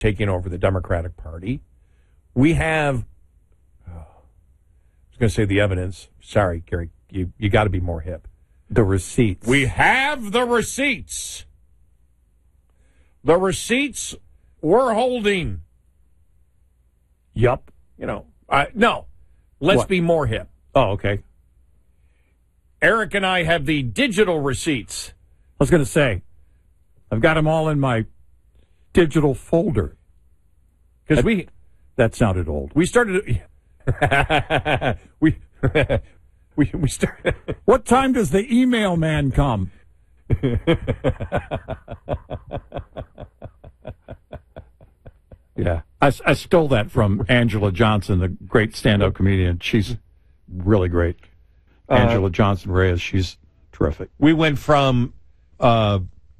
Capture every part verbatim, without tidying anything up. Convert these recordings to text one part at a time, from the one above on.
taking over the Democratic Party. We have, oh, I was going to say the evidence. Sorry, Gary, you, you got to be more hip. The receipts. We have the receipts. The receipts we're holding. Yup. You know, uh, no, let's What? be more hip. Oh, okay. Eric and I have the digital receipts. I was going to say, I've got them all in my digital folder. Because we... That sounded old. We started... we... we we started... What time does the email man come? Yeah. I, I stole that from Angela Johnson, the great stand-up comedian. She's really great. Uh, Angela Johnson Reyes, she's terrific. We went from, uh,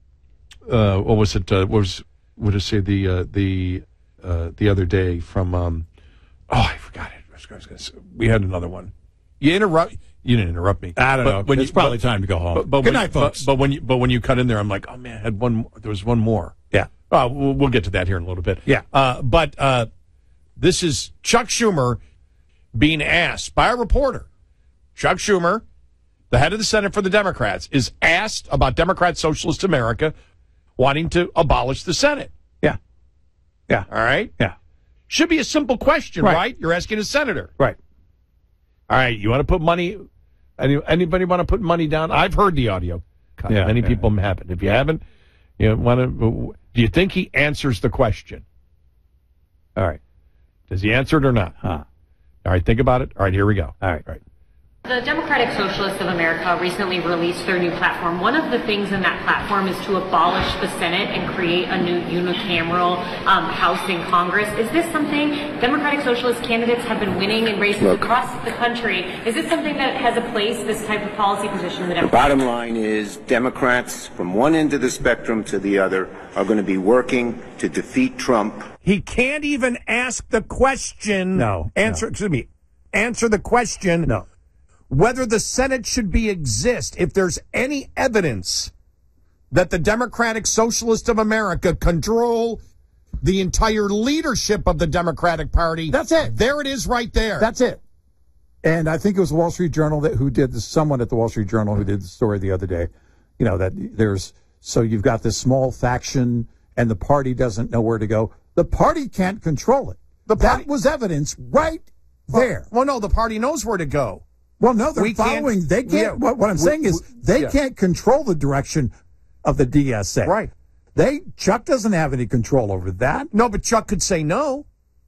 uh, what was it? Uh, what was what did I say the uh, the uh, the other day from? Um, oh, I forgot it. I was, I was gonna say, we had another one. You interrupt. You didn't interrupt me. I don't but know. When it's you, probably but, time to go home. But, but Good when, night, folks. But, but when you but when you cut in there, I'm like, oh man, I had one. More. There was one more. Yeah. Uh, we'll, we'll get to that here in a little bit. Yeah. Uh, but uh, this is Chuck Schumer being asked by a reporter. Chuck Schumer, the head of the Senate for the Democrats, is asked about Democrat Socialist America wanting to abolish the Senate. Yeah. Yeah. All right? Yeah. Should be a simple question, right? right? You're asking a senator. Right. All right. You want to put money? Any, anybody want to put money down? I've heard the audio. Yeah, Many yeah, people yeah. haven't. If you haven't, you want to. Do you think he answers the question? All right. Does he answer it or not? Huh. All right. Think about it. All right. Here we go. All right. All right. The Democratic Socialists of America recently released their new platform. One of the things in that platform is to abolish the Senate and create a new unicameral um, House in Congress. Is this something Democratic Socialist candidates have been winning in races Look, across the country? Is this something that has a place, this type of policy position? That the bottom line is Democrats from one end of the spectrum to the other are going to be working to defeat Trump. He can't even ask the question. No. Answer, no. excuse me. Answer the question. No. Whether the Senate should be exist, if there's any evidence that the Democratic Socialist of America control the entire leadership of the Democratic Party. That's it. There it is right there. That's it. And I think it was the Wall Street Journal that who did this, someone at the Wall Street Journal who did the story the other day. You know, that there's, so you've got this small faction and the party doesn't know where to go. The party can't control it. The party, that was evidence right there. Well, well, no, the party knows where to go. Well, no, they're we following. Can't, they can't. yeah, what, what I'm we, saying is they yeah. can't control the direction of the D S A. Right. They Chuck doesn't have any control over that. No, but Chuck could say no.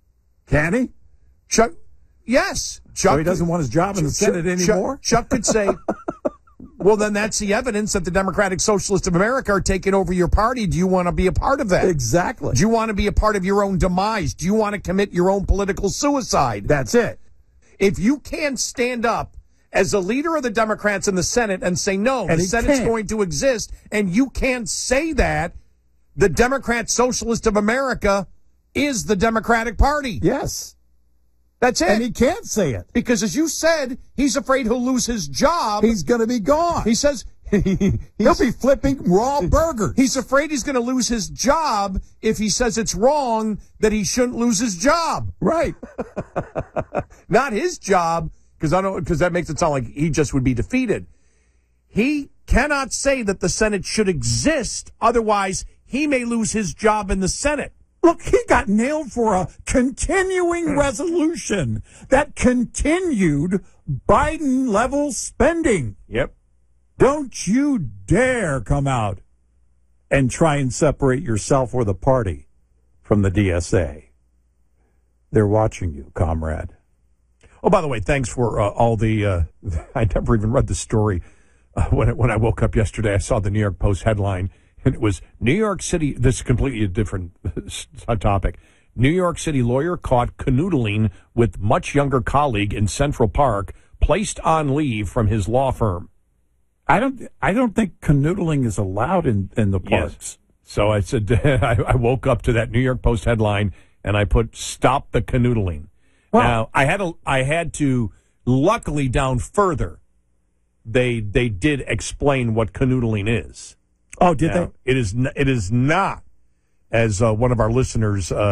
Can he? Chuck, yes. Chuck. So he doesn't want his job in the Chuck, Senate anymore? Chuck, Chuck could say, well, then that's the evidence that the Democratic Socialists of America are taking over your party. Do you want to be a part of that? Exactly. Do you want to be a part of your own demise? Do you want to commit your own political suicide? That's it. If you can't stand up as a leader of the Democrats in the Senate and say, no, and the Senate's can't. going to exist, and you can't say that, the Democrat Socialist of America is the Democratic Party. Yes. That's it. And he can't say it. Because as you said, he's afraid he'll lose his job. He's going to be gone. He says he'll be flipping raw burgers. He's afraid he's going to lose his job if he says it's wrong that he shouldn't lose his job. Right. Not his job, because I don't because that makes it sound like he just would be defeated. He cannot say that the Senate should exist, otherwise he may lose his job in the Senate. Look, he got nailed for a continuing resolution that continued Biden-level spending. Yep. Don't you dare come out and try and separate yourself or the party from the D S A. They're watching you, comrade. Oh, by the way, thanks for uh, all the, uh, I never even read the story. Uh, when, it, when I woke up yesterday, I saw the New York Post headline, and it was New York City, this is completely a different topic. New York City lawyer caught canoodling with much younger colleague in Central Park, placed on leave from his law firm. I don't I don't think canoodling is allowed in, in the parks. Yes. So I said, I, I woke up to that New York Post headline, and I put, stop the canoodling. Wow. Now, I had, a, I had to, luckily down further, they they did explain what canoodling is. Oh, did now, they? It is, it is not as uh, one of our listeners uh,